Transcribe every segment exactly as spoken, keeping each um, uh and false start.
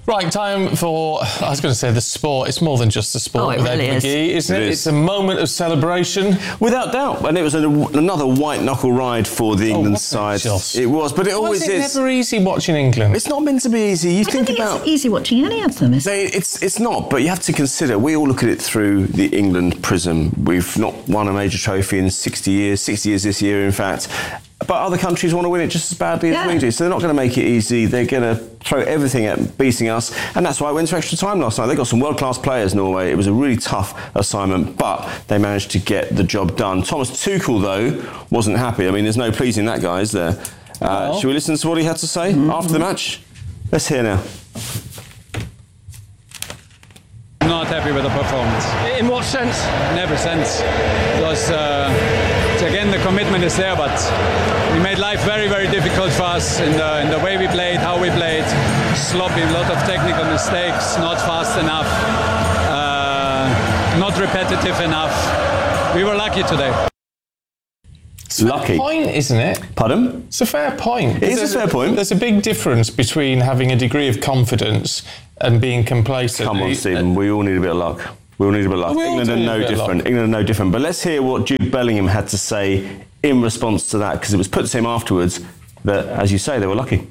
Right, time for, I was going to say the sport. It's more than just a sport oh, it with really Ed is. McGee, isn't it? It is. It's a moment of celebration. Without doubt. And it was a, another white knuckle ride for the England oh, side. It, it was, but it Why always is. It is. never easy watching England. It's not meant to be easy. You I think don't think about it's easy watching any of them, is it? They, it's it's not, but you have to consider, we all look at it through the England prism. We've not won a major trophy in sixty years, sixty years this year, in fact. But other countries want to win it just as badly yeah. as we do, so they're not going to make it easy. They're going to throw everything at beating us, and that's why I went to extra time last night. They got some world-class players, Norway. It was a really tough assignment, but they managed to get the job done. Thomas Tuchel, though, wasn't happy. I mean, there's no pleasing that guy, is there? Uh, oh. Shall we listen to what he had to say mm-hmm. after the match? Let's hear now. I'm not happy with the performance. In what sense? In every sense. Because, uh, again, the commitment is there, but we made life very, very difficult for us in the, in the way we played, how we played. Sloppy, a lot of technical mistakes, not fast enough, uh, not repetitive enough. We were lucky today. It's a Lucky. fair point, isn't it? Pardon? It's a fair point. It is a fair point. There's a big difference between having a degree of confidence and being complacent. Come on, Stephen. We all need a bit of luck. We all need a bit of luck. We all England do are need no a bit of different. luck. England are no different. But let's hear what Jude Bellingham had to say in response to that, because it was put to him afterwards that, as you say, they were lucky.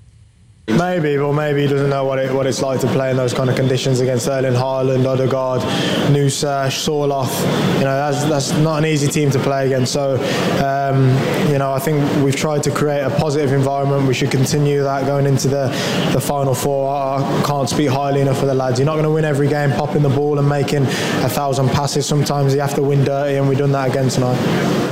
Maybe, but maybe he doesn't know what it what it's like to play in those kind of conditions against Erling Haaland, Odegaard, Nusa, Sorloth. You know, that's that's not an easy team to play against. So, um, you know, I think we've tried to create a positive environment. We should continue that going into the, the final four. I can't speak highly enough for the lads. You're not going to win every game popping the ball and making a thousand passes. Sometimes you have to win dirty, and we've done that again tonight.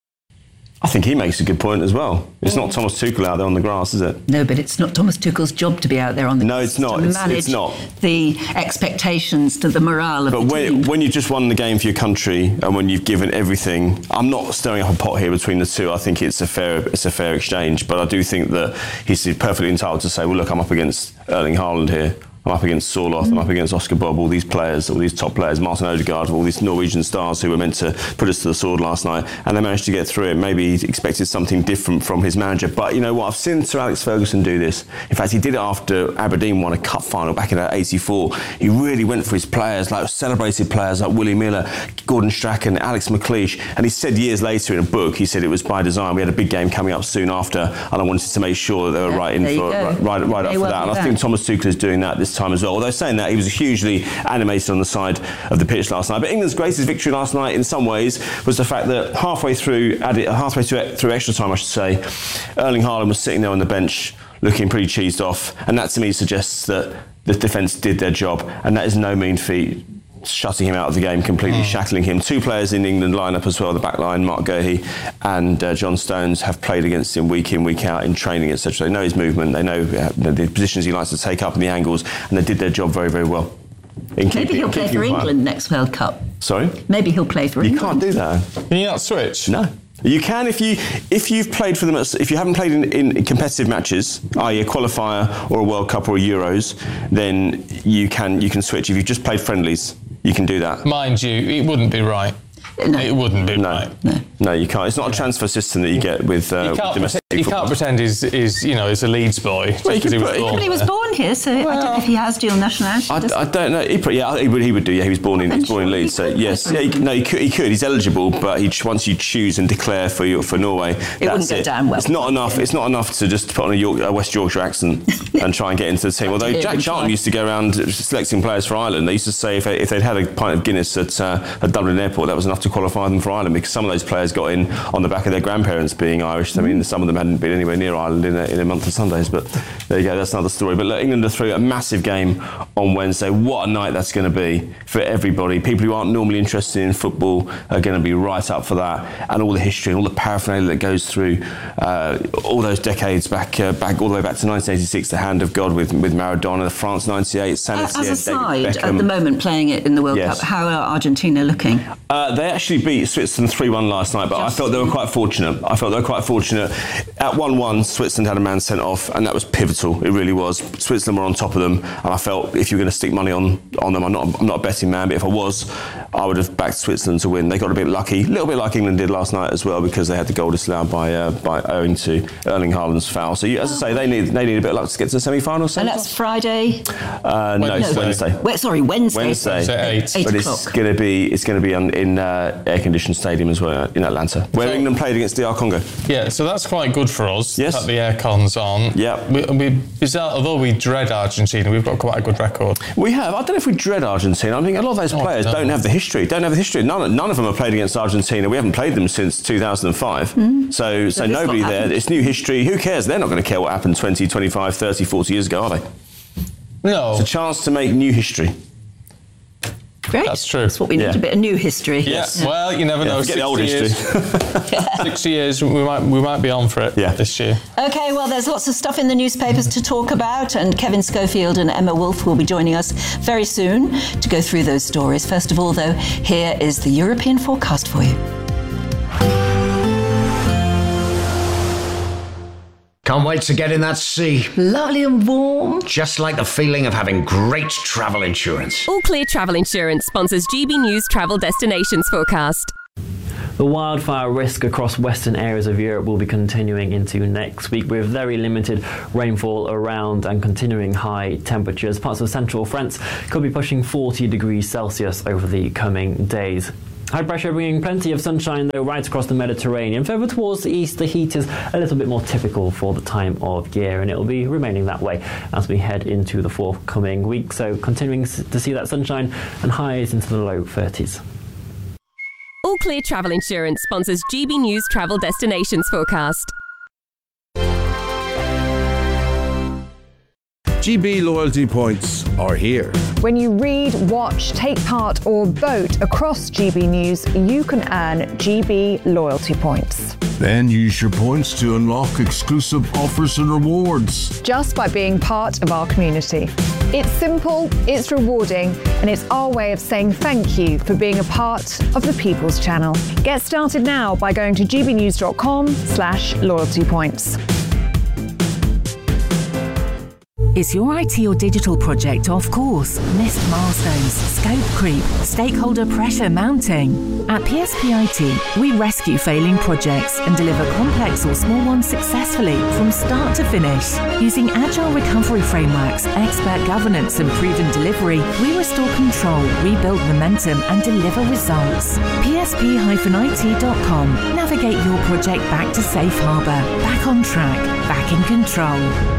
I think he makes a good point as well. It's not Thomas Tuchel out there on the grass, is it? No, but it's not Thomas Tuchel's job to be out there on the No, grass it's not. to It's, manage it's not. the expectations to the morale of But the when, team. when you've just won the game for your country and when you've given everything, I'm not stirring up a pot here between the two. I think it's a fair it's a fair exchange. But I do think that he's perfectly entitled to say, well, look, I'm up against Erling Haaland here. I'm up against Sorloth, mm. I'm up against Oscar Bob, all these players, all these top players, Martin Odegaard, all these Norwegian stars who were meant to put us to the sword last night, and they managed to get through it. Maybe he expected something different from his manager, but you know what, I've seen Sir Alex Ferguson do this. In fact, he did it after Aberdeen won a cup final back in eighty-four. He really went for his players, like celebrated players like Willie Miller, Gordon Strachan, Alex McLeish, and he said years later in a book, he said it was by design. We had a big game coming up soon after, and I wanted to make sure that they were yeah, right in for right, right, right up for that. And I think Thomas Tuchel is doing that this time as well. Although saying that, he was hugely animated on the side of the pitch last night. But England's greatest victory last night, in some ways, was the fact that halfway through, added, halfway through, through extra time, I should say, Erling Haaland was sitting there on the bench, looking pretty cheesed off, and that to me suggests that the defence did their job, and that is no mean feat. Shutting him out of the game, completely mm. shackling him. Two players in the England lineup as well, the back line, Mark Guehi and uh, John Stones, have played against him week in, week out in training, et cetera. They know his movement, they know uh, the positions he likes to take up and the angles, and they did their job very, very well. In Maybe keeping, he'll play for England next World Cup. Sorry? Maybe he'll play for you England. You can't do that. Can you not switch? No. You can if you if you've played for them. If you haven't played in, in competitive matches, that is, a qualifier or a World Cup or a Euros, then you can you can switch. If you've just played friendlies, you can do that. Mind you, it wouldn't be right. No. It wouldn't be no. right. No. no, you can't. It's not a transfer system that you get with, uh, you with can't domestic pretend, You football. can't pretend he's, he's, you know, he's a Leeds boy just Well, because he was put- born But he was there. born here, so Well, I don't know if he has dual nationality. I, does I he? don't know. He, put- yeah, he would. He would do. Yeah, he was born in. He was born in sure Leeds. he So could yes, play yeah. for He, no, he could, he could. He's eligible, but he, once you choose and declare for your, for Norway, It that's wouldn't go it. down well. It's not enough. It's not enough to just put on a, York, a West Yorkshire accent and try and get into the team. Although Yeah, Jack good Charlton try. used to go around selecting players for Ireland. They used to say if, they, if they'd had a pint of Guinness at, uh, at Dublin Airport, that was enough to qualify them for Ireland, because some of those players got in on the back of their grandparents being Irish. I mean, some of them hadn't been anywhere near Ireland in a, in a month of Sundays, but there you go, that's another story. But look, England are through a massive game on Wednesday. What a night that's going to be for everybody. People who aren't normally interested in football are going to be right up for that, and all the history and all the paraphernalia that goes through uh, all those decades back, uh, back all the way back to nineteen eighty-six, the hand of God with, with Maradona, the France ninety-eight, Saint-Etienne, As a side, David Beckham. at the moment playing it in the World Yes. Cup, how are Argentina looking? Uh, they actually beat Switzerland three one last night, but Just I felt they were quite fortunate. I felt they were quite fortunate. at one one, Switzerland had a man sent off, and that was pivotal. It really was. Switzerland were on top of them, and I felt if you were going to stick money on, on them, I'm not, I'm not a betting man, but if I was, I would have backed Switzerland to win. They got a bit lucky, a little bit like England did last night as well, because they had the goal disallowed by uh, by owing to Erling Haaland's foul. So, you, as I say, they need they need a bit of luck to get to the semi-final. And that's Friday. Uh, no, Wednesday. Wednesday. Wait, sorry, Wednesday. Wednesday. Wednesday at eight. Eight But o'clock. it's going to be it's going to be on, in uh, air-conditioned stadium as well in Atlanta, where So- England played against D R Congo. Yeah, so that's quite good for us. Yes. That the aircon's on. Yeah. We, we, bizarre, although we dread Argentina, we've got quite a good record. We have. I don't know if we dread Argentina. I think a lot of those Oh, players no. don't have the history. Don't have the history. None, none of them have played against Argentina. We haven't played them since two thousand five. Mm-hmm. So, so this nobody what there. happened? It's new history. Who cares? They're not going to care what happened twenty, twenty-five, thirty, forty years ago, are they? No, It's a chance to make new history. Great. That's true. That's what we need, Yeah. a bit of new history. yeah. Well, you never Yeah, know. forget the old sixty history. years, sixty years, we might we might be on for it Yeah. this year. Okay, well, there's lots of stuff in the newspapers to talk about, and Kevin Schofield and Emma Wolf will be joining us very soon to go through those stories. First of all, though, here is the European forecast for you. Can't wait to get in that sea. Lovely and warm. Just like the feeling of having great travel insurance. All Clear Travel Insurance sponsors G B News Travel Destinations Forecast. The wildfire risk across western areas of Europe will be continuing into next week with very limited rainfall around and continuing high temperatures. Parts of central France could be pushing forty degrees Celsius over the coming days. High pressure bringing plenty of sunshine though right across the Mediterranean. Further towards the east, the heat is a little bit more typical for the time of year, and it will be remaining that way as we head into the forthcoming week. So continuing to see that sunshine and highs into the low thirties. All Clear Travel Insurance sponsors G B News Travel Destinations Forecast. G B loyalty points are here. When you read, watch, take part or vote across G B News, you can earn G B loyalty points. Then use your points to unlock exclusive offers and rewards. Just by being part of our community. It's simple, it's rewarding, and it's our way of saying thank you for being a part of the People's Channel. Get started now by going to gbnews.com slash loyalty points. Is your I T or digital project off course? Missed milestones, scope creep, stakeholder pressure mounting? At P S P I T, we rescue failing projects and deliver complex or small ones successfully from start to finish. Using agile recovery frameworks, expert governance and proven delivery, we restore control, rebuild momentum and deliver results. P S P I T dot com. Navigate your project back to safe harbour, back on track, back in control.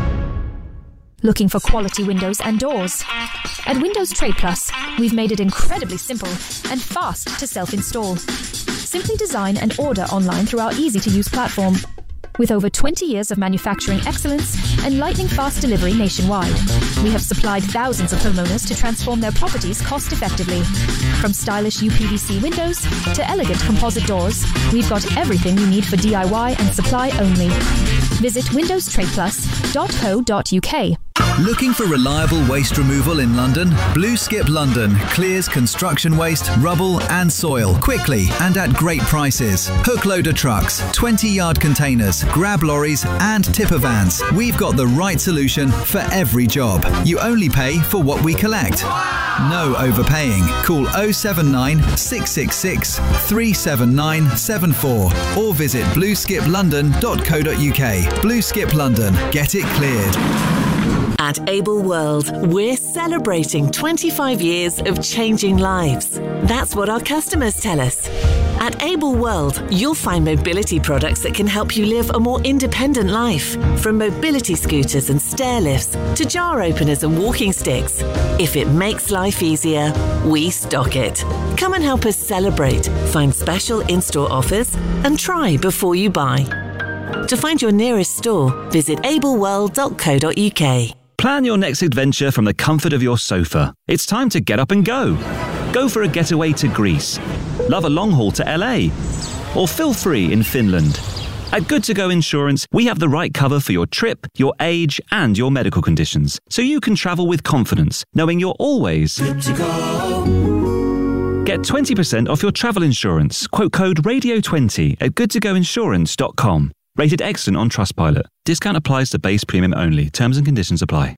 Looking for quality windows and doors? At Windows Trade Plus, we've made it incredibly simple and fast to self-install. Simply design and order online through our easy-to-use platform. With over twenty years of manufacturing excellence and lightning-fast delivery nationwide, we have supplied thousands of homeowners to transform their properties cost-effectively. From stylish U P V C windows to elegant composite doors, we've got everything you need for D I Y and supply only. Visit windows trade plus dot co dot U K. Looking for reliable waste removal in London? Blue Skip London clears construction waste, rubble and soil quickly and at great prices. Hook loader trucks, twenty yard containers, grab lorries and tipper vans. We've got the right solution for every job. You only pay for what we collect. No overpaying. Call oh seven nine, six six six, three seven nine seven four or visit blue skip london dot co dot U K. Blue Skip London. Get it cleared. At Able World, we're celebrating twenty-five years of changing lives. That's what our customers tell us. At Able World, you'll find mobility products that can help you live a more independent life. From mobility scooters and stair lifts to jar openers and walking sticks. If it makes life easier, we stock it. Come and help us celebrate, find special in-store offers and try before you buy. To find your nearest store, visit able world dot co dot U K. Plan your next adventure from the comfort of your sofa. It's time to get up and go. Go for a getaway to Greece. Love a long haul to L A. Or feel free in Finland. At Good To Go Insurance, we have the right cover for your trip, your age, and your medical conditions. So you can travel with confidence, knowing you're always good to go. Get twenty percent off your travel insurance. Quote code radio twenty at good to go insurance dot com. Rated excellent on Trustpilot. Discount applies to base premium only. Terms and conditions apply.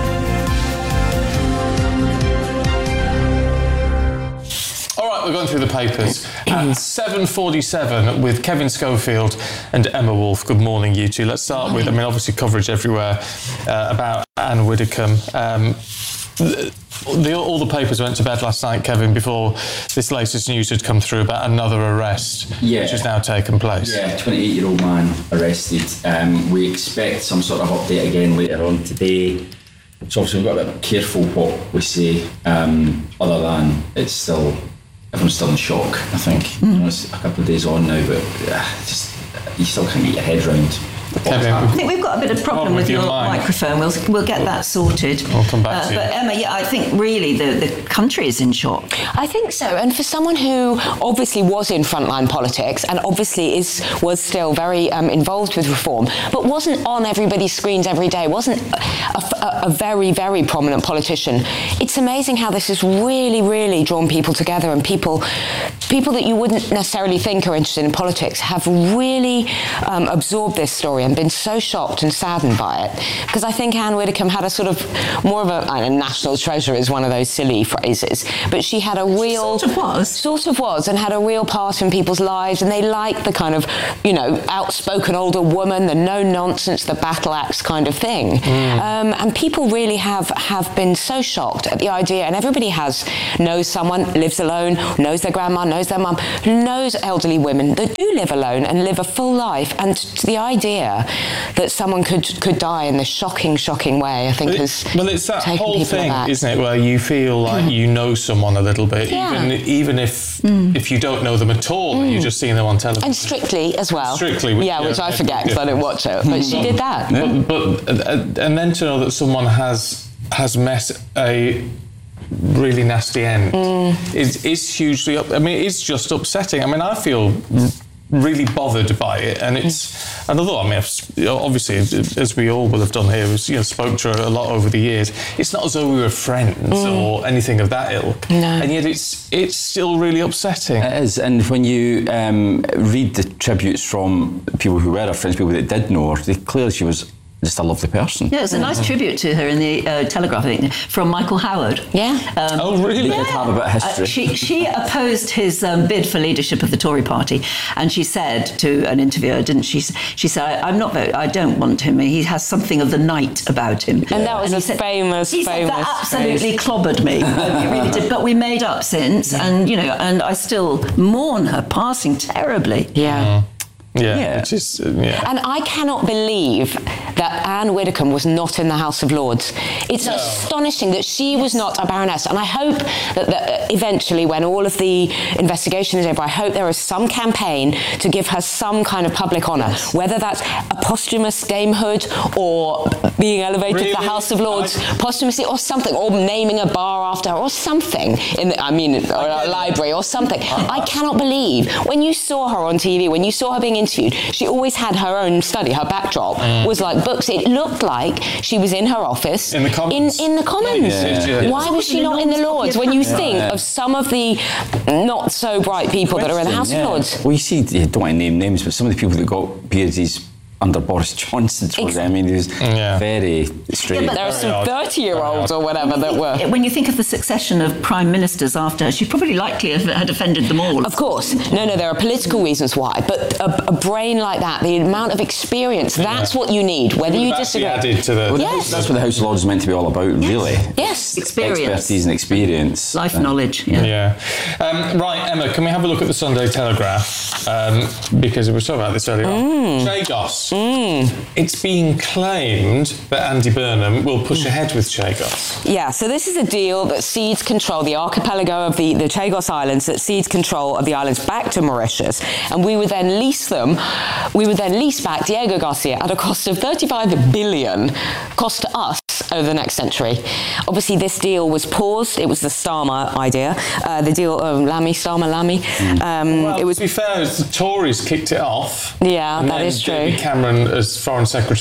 We're going through the papers at seven forty-seven with Kevin Schofield and Emma Wolf. Good morning, you two. Let's start with, I mean, obviously coverage everywhere uh, about Anne Widdecombe. Um, the, the, all the papers went to bed last night, Kevin, before this latest news had come through about another arrest, yeah. which has now taken place. Yeah, twenty-eight-year-old man arrested. Um, we expect some sort of update again later on today. So obviously we've got to be careful what we say, um, other than it's still... Everyone's still in shock, I think. Mm. You know, it's a couple of days on now, but uh, just you still can't get your head round. Kevin, I think we've got a bit of problem with, with your, your microphone. We'll we'll get that sorted. I'll come back uh, to you. But Emma, yeah, I think really the, the country is in shock. I think so, and for someone who obviously was in frontline politics and obviously is was still very um, involved with reform, but wasn't on everybody's screens every day, wasn't a, a, a very very prominent politician. It's amazing how this has really really drawn people together, and people people that you wouldn't necessarily think are interested in politics have really um, absorbed this story and been so shocked and saddened by it, because I think Anne Widdecombe had a sort of more of a, I know, national treasure is one of those silly phrases, but she had a real sort of was sort of was and had a real part in people's lives, and they liked the kind of, you know, outspoken older woman, the no nonsense, the battle axe kind of thing. Mm. Um, and people really have have been so shocked at the idea, and everybody has knows someone, lives alone, knows their grandma, knows their mum, knows elderly women that do live alone and live a full life, and the idea that someone could could die in this shocking, shocking way, I think well, has well, it's that taken whole people thing, aback. Isn't it, where you feel like mm. you know someone a little bit, yeah. even even if mm. if you don't know them at all, mm. you've just seen them on television. And Strictly as well. Strictly, which, yeah, yeah, which I forget because I don't watch it, but she did that. But, but uh, and then to know that someone has has met a really nasty end mm. is is hugely. Up, I mean, it's just upsetting. I mean, I feel really bothered by it, and it's and although I mean obviously as we all will have done here, was, you know, spoke to her a lot over the years, it's not as though we were friends mm. or anything of that ilk, no. and yet it's it's still really upsetting. It is, and when you um, read the tributes from people who were her friends, people that did know her, they clearly she was just a lovely person. Yeah, it's a nice tribute to her in the uh, Telegraph, I think, from Michael Howard. Yeah. Um, oh, really? They did have a bit of history. Uh, she, she opposed his um, bid for leadership of the Tory party, and she said to an interviewer, didn't she? She said, "I'm not voting. I don't want him. He has something of the knight about him." And that was and a said, famous, he famous. Said, that absolutely clobbered me. It really did. But we made up since, and you know, and I still mourn her passing terribly. Yeah. Mm. Yeah, yeah. Which is, uh, yeah. And I cannot believe that Anne Widdecombe was not in the House of Lords. It's no. astonishing that she was not a baroness. And I hope that, that eventually, when all of the investigation is over, I hope there is some campaign to give her some kind of public honour, yes. whether that's a posthumous damehood or being elevated really? to the House of Lords I... posthumously, or something, or naming a bar after her, or something. In the, I mean, or a library, or something. I cannot believe when you saw her on T V, when you saw her being interviewed, she always had her own study. Her backdrop mm. was like books. It looked like she was in her office. In the Commons. In, in the Commons. Yeah, yeah, yeah. Why was she not in the Lords? When you think yeah. of some of the not so bright people that are in the House yeah. of Lords. Well, you see, you don't want to name names, but some of the people that got P H Ds under Boris Johnson, Ex- I mean, it was yeah. very strange. Yeah, but there are some thirty-year-olds or whatever that were. When you think of the succession of prime ministers after her, she probably likely had offended them all. Of course. No, no, there are political reasons why, but a, a brain like that, the amount of experience, that's yeah. what you need, whether you disagree. Added to the, well, yes. That's what the House of Lords is meant to be all about, yes. really. Yes. Experience. Expertise and experience. Life uh, knowledge, yeah. yeah. Um, right, Emma, can we have a look at the Sunday Telegraph? Um, because we were talking about this earlier mm. on. Chagos. Mm. It's being claimed that Andy Burnham will push ahead with Chagos. Yeah, so this is a deal that cedes control, the archipelago of the, the Chagos Islands, that cedes control of the islands back to Mauritius, and we would then lease them, we would then lease back Diego Garcia at a cost of thirty-five billion, cost to us over the next century. Obviously, this deal was paused. It was the Starmer idea, uh, the deal of Lamy, Starmer, Lamy. Mm. Um, well, it was, to be fair, the Tories kicked it off. Yeah, that is true. David Cameron, as Foreign Secretary,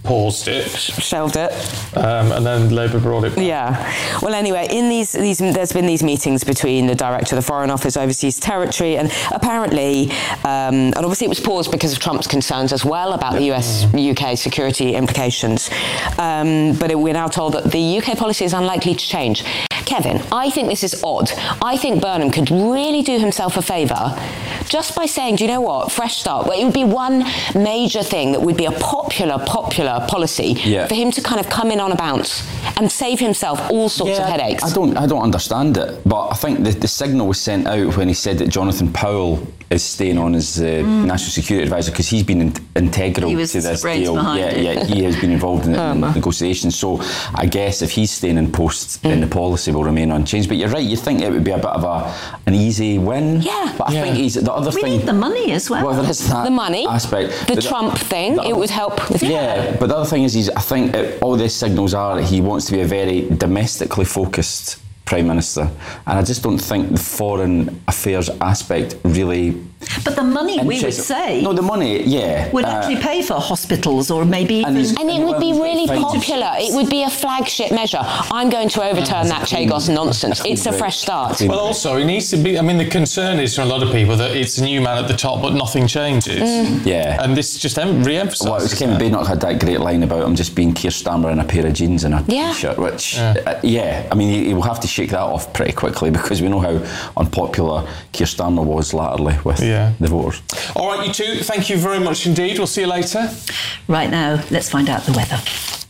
paused it, shelved it, um, and then Labour brought it back. Yeah. Well, anyway, in these, these, there's been these meetings between the director of the Foreign Office, Overseas Territory, and apparently, um, and obviously it was paused because of Trump's concerns as well about the U S U K security implications. Um, but it, we're now told that the U K policy is unlikely to change. Kevin, I think this is odd. I think Burnham could really do himself a favour just by saying, do you know what, fresh start. Well, it would be one major thing that would be a popular, popular policy yeah. for him to kind of come in on a bounce and save himself all sorts yeah, of headaches. I don't, I don't understand it, but I think the, the signal was sent out when he said that Jonathan Powell is staying on as uh, mm. National Security Advisor because he's been in, integral he was to this brains deal. behind Yeah, it. yeah, he has been involved in the Oh, in man. negotiations. So I guess if he's staying in post, Mm. then the policy will remain unchanged. But you're right, you think it would be a bit of a an easy win. Yeah. But I Yeah. think he's the other We thing. need the money as well. Well, there is that The money, aspect. the But Trump thing, the- it would help with Yeah, but the other thing is, he's, I think it, all these signals are that he wants to be a very domestically focused Prime Minister, and I just don't think the foreign affairs aspect really. But the money, we would interests- say, No, the money, yeah. would uh, actually pay for hospitals or maybe even... And he's- And it would be really Fine. popular. It would be a flagship measure. I'm going to overturn that Chagos nonsense. It's a fresh start. Well, also, it needs to be, I mean, the concern is from a lot of people that it's a new man at the top, but nothing changes. Mm. Yeah. And this just em- re-emphasises Well, it was Kevin Badenoch had that great line about him just being Keir Starmer in a pair of jeans and a Yeah. t-shirt, which, yeah, uh, yeah I mean, he, he will have to shake that off pretty quickly because we know how unpopular Keir Starmer was latterly with Yeah. the voters. All right, you two, thank you very much indeed. We'll see you later. Right now, let's find out the weather.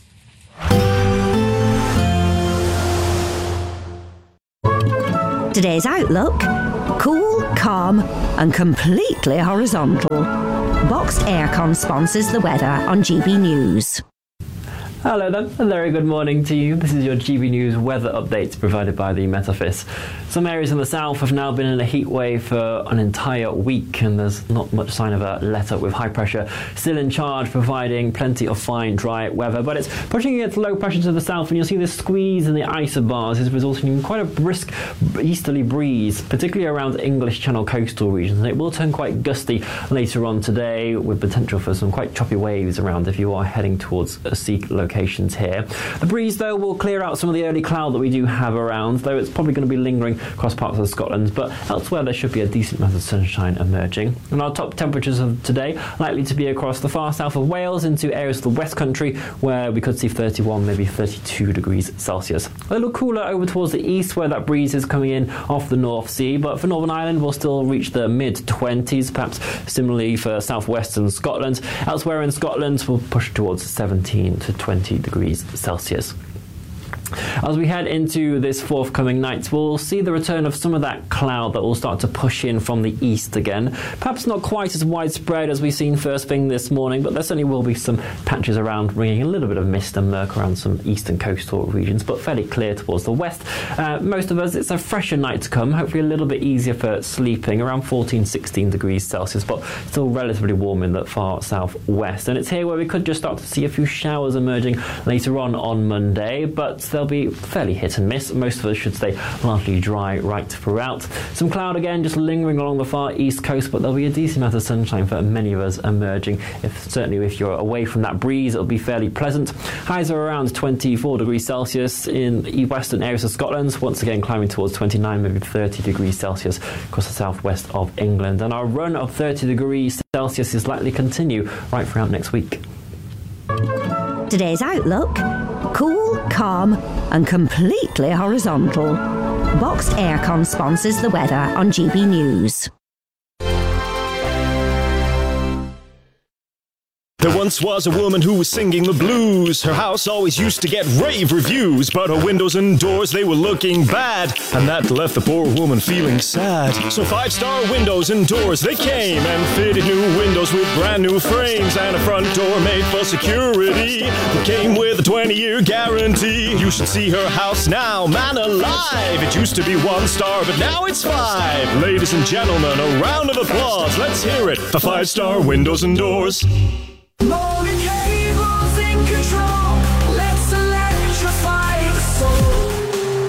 Today's outlook: cool, calm, and completely horizontal. Boxed Aircon sponsors the weather on G B News. Hello then, a very good morning to you. This is your G B News weather update provided by the Met Office. Some areas in the south have now been in a heat wave for an entire week, and there's not much sign of a let-up, with high pressure still in charge, providing plenty of fine, dry weather. But it's pushing against low pressure to the south, and you'll see this squeeze in the isobars is resulting in quite a brisk easterly breeze, particularly around English Channel coastal regions. And it will turn quite gusty later on today, with potential for some quite choppy waves around if you are heading towards a sea locations here. The breeze, though, will clear out some of the early cloud that we do have around, though it's probably going to be lingering across parts of Scotland, but elsewhere there should be a decent amount of sunshine emerging. And our top temperatures of today likely to be across the far south of Wales into areas of the West Country, where we could see thirty-one, maybe thirty-two degrees Celsius. A little cooler over towards the east, where that breeze is coming in off the North Sea, but for Northern Ireland we'll still reach the mid twenties, perhaps similarly for southwestern Scotland. Elsewhere in Scotland we'll push towards seventeen to twenty degrees Celsius. As we head into this forthcoming night, we'll see the return of some of that cloud that will start to push in from the east again. Perhaps not quite as widespread as we've seen first thing this morning, but there certainly will be some patches around, bringing a little bit of mist and murk around some eastern coastal regions, but fairly clear towards the west. Uh, most of us, it's a fresher night to come, hopefully a little bit easier for sleeping, around fourteen, sixteen degrees Celsius, but still relatively warm in the far southwest. And it's here where we could just start to see a few showers emerging later on on Monday, but they'll be fairly hit and miss. Most of us should stay largely dry right throughout. Some cloud again just lingering along the far east coast, but there'll be a decent amount of sunshine for many of us emerging. If certainly if you're away from that breeze, it'll be fairly pleasant. Highs are around twenty-four degrees Celsius in the western areas of Scotland, once again climbing towards twenty-nine, maybe thirty degrees Celsius across the southwest of England. And our run of thirty degrees Celsius is likely to continue right throughout next week. Today's outlook: cool, calm, and completely horizontal. Boxed Aircon sponsors the weather on G B News. There once was a woman who was singing the blues. Her house always used to get rave reviews, but her windows and doors, they were looking bad, and that left the poor woman feeling sad. So Five Star Windows and Doors, they came and fitted new windows with brand new frames and a front door made for security that came with a twenty-year guarantee. You should see her house now, man alive. It used to be one star, but now it's five. Ladies and gentlemen, a round of applause. Let's hear it for Five Star Windows and Doors. Morning cables in control. Let's electrify the soul.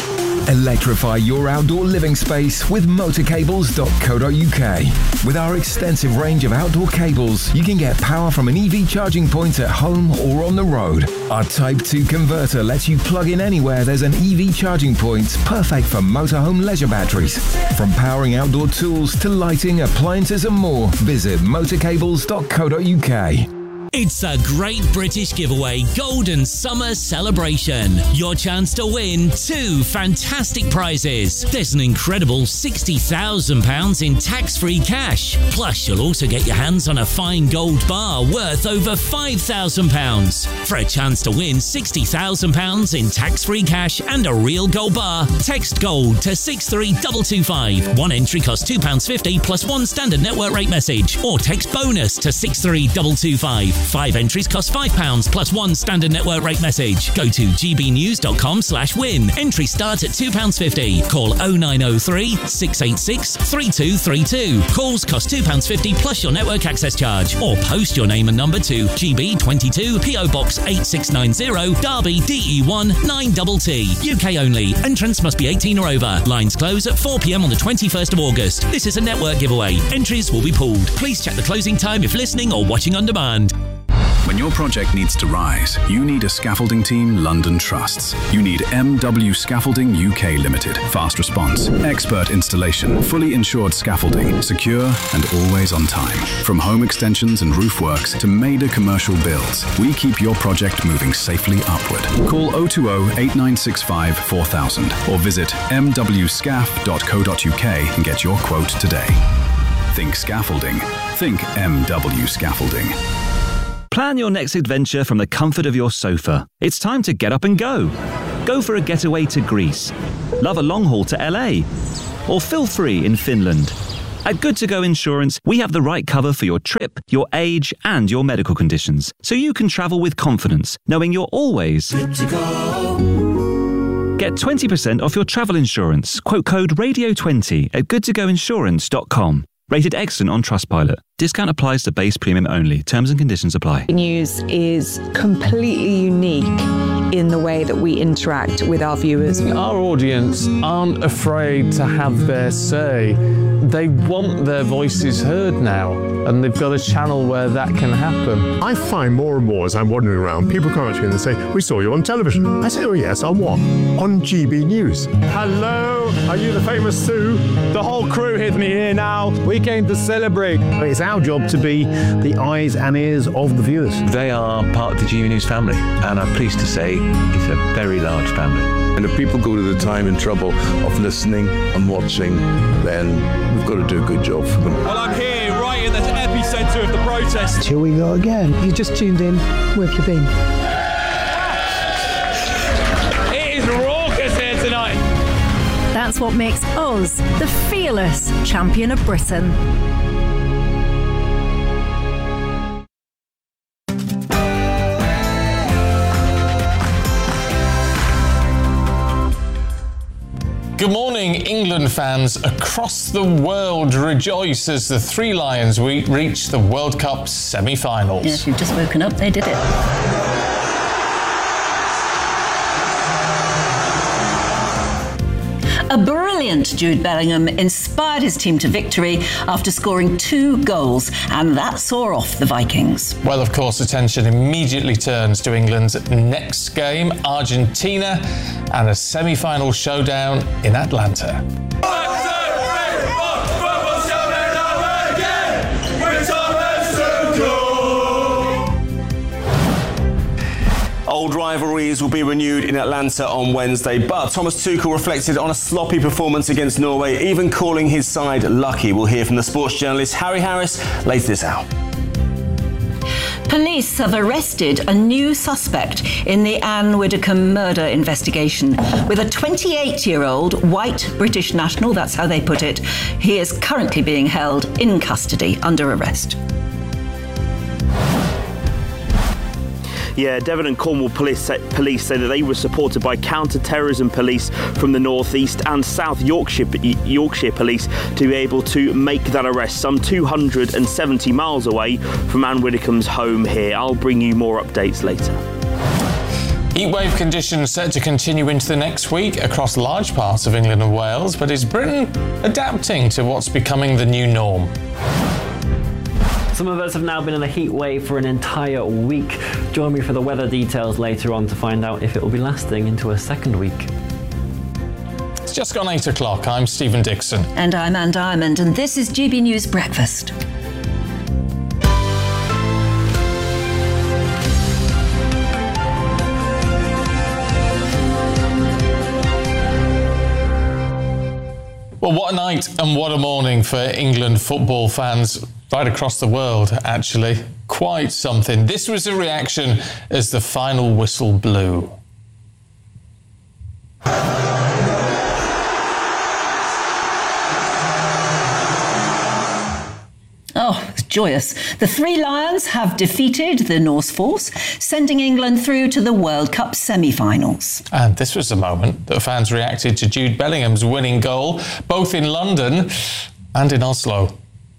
Electrify your outdoor living space with motor cables dot co dot U K. With our extensive range of outdoor cables, you can get power from an E V charging point at home or on the road. Our Type two converter lets you plug in anywhere there's an E V charging point, perfect for motorhome leisure batteries. From powering outdoor tools to lighting, appliances and more, visit motor cables dot co dot U K. It's a Great British Giveaway Golden Summer Celebration. Your chance to win two fantastic prizes. There's an incredible sixty thousand pounds in tax-free cash. Plus, you'll also get your hands on a fine gold bar worth over five thousand pounds. For a chance to win sixty thousand pounds in tax-free cash and a real gold bar, text GOLD to six three two two five. One entry costs two pounds fifty plus one standard network rate message. Or text BONUS to six three two two five. Five entries cost five pounds plus one standard network rate message. Go to g b news dot com slash win. Entry start at two pounds fifty. Call oh nine oh three, six eight six, three two three two. Calls cost two pounds fifty plus your network access charge. Or post your name and number to G B twenty-two, P O Box eight six nine zero, Derby, D E one nine T T. U K only. Entrance must be eighteen or over. Lines close at four p m on the twenty-first of August. This is a network giveaway. Entries will be pulled. Please check the closing time if listening or watching on demand. When your project needs to rise, you need a scaffolding team London trusts. You need M W Scaffolding U K Limited. Fast response, expert installation, fully insured scaffolding, secure and always on time. From home extensions and roof works to major commercial builds, we keep your project moving safely upward. Call oh two oh, eight nine six five, four thousand or visit m w scaff dot co dot u k and get your quote today. Think scaffolding. Think M W Scaffolding. Plan your next adventure from the comfort of your sofa. It's time to get up and go. Go for a getaway to Greece. Love a long haul to L A. Or feel free in Finland. At Good To Go Insurance, we have the right cover for your trip, your age, and your medical conditions, so you can travel with confidence, knowing you're always good to go. Get twenty percent off your travel insurance. Quote code radio twenty at good to go insurance dot com. Rated excellent on Trustpilot. Discount applies to base premium only. Terms and conditions apply. News is completely unique in the way that we interact with our viewers. Our audience aren't afraid to have their say. They want their voices heard now, and they've got a channel where that can happen. I find more and more as I'm wandering around, people come up to me and they say, "We saw you on television." I say, "Oh yes, on what?" "On G B News." Hello, are you the famous Sue? The whole crew with me here now. We came to celebrate. It's our job to be the eyes and ears of the viewers. They are part of the G B News family, and I'm pleased to say it's a very large family. And if people go to the time and trouble of listening and watching, then we've got to do a good job for them. Well, I'm here right in the epicentre of the protest. Here we go again. You just tuned in. Where have you been? It is raucous here tonight. That's what makes us the fearless champion of Britain. Good morning, England fans across the world rejoice as the Three Lions we reach the World Cup semi-finals. Yes, you've just woken up, they did it. A brilliant Jude Bellingham inspired his team to victory after scoring two goals, and that saw off the Vikings. Well, of course, attention immediately turns to England's next game, Argentina, and a semi-final showdown in Atlanta. Old rivalries will be renewed in Atlanta on Wednesday, but Thomas Tuchel reflected on a sloppy performance against Norway, even calling his side lucky. We'll hear from the sports journalist Harry Harris later this hour. Police have arrested a new suspect in the Anne Widdecombe murder investigation. With a twenty-eight-year-old white British national, that's how they put it, he is currently being held in custody under arrest. Yeah, Devon and Cornwall police say, police say that they were supported by counter-terrorism police from the North East and South Yorkshire, Yorkshire police to be able to make that arrest some two hundred seventy miles away from Anne Widdecombe's home here. I'll bring you more updates later. Heatwave conditions set to continue into the next week across large parts of England and Wales, but is Britain adapting to what's becoming the new norm? Some of us have now been in a heat wave for an entire week. Join me for the weather details later on to find out if it will be lasting into a second week. It's just gone eight o'clock. I'm Stephen Dixon. And I'm Ann Diamond, and this is G B News Breakfast. Well, what a night and what a morning for England football fans right across the world, actually. Quite something. This was a reaction as the final whistle blew. Oh, it's joyous. The Three Lions have defeated the Norse force, sending England through to the World Cup semi-finals. And this was the moment that fans reacted to Jude Bellingham's winning goal, both in London and in Oslo.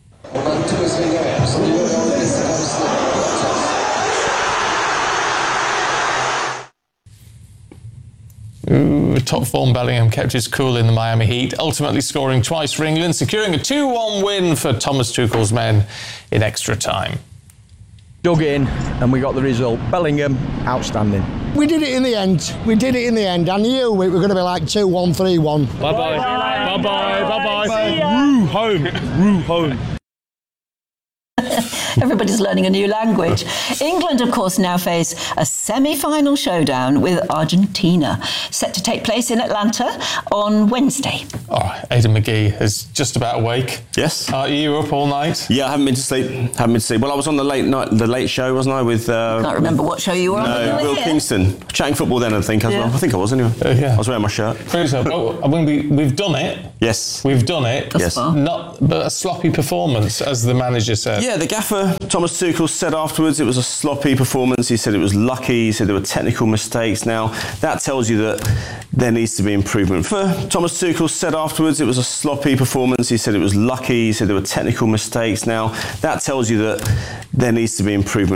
Ooh, top form Bellingham kept his cool in the Miami Heat, ultimately scoring twice for England, securing a two one win for Thomas Tuchel's men in extra time. Dug in and we got the result. Bellingham, outstanding. We did it in the end. We did it in the end. I knew it was going to be like two one, three one. Bye-bye. Bye-bye. Bye-bye. Woo home. Woo home. Everybody's learning a new language. England, of course, now face a semi-final showdown with Argentina, set to take place in Atlanta on Wednesday. All right, Aidan McGee is just about awake. Yes. Are you up all night? Yeah, I haven't been to sleep. Haven't been to sleep. Well, I was on the late night, the late show, wasn't I? With uh, Can't remember what show you were on. but you no, were Will here. Kingston, chatting football then. I think as Yeah. well. I think I was anyway. Uh, yeah. I was wearing my shirt. So, oh, I mean, we, we've done it. Yes. We've done it. Thus Yes. far. Not, but a sloppy performance, as the manager said. Yeah, the gaffer, Thomas Tuchel, said afterwards it was a sloppy performance. He said it was lucky. He said there were technical mistakes. Now, that tells you that there needs to be improvement. For Thomas Tuchel said afterwards it was a sloppy performance. He said it was lucky. He said there were technical mistakes. Now, that tells you that there needs to be improvement.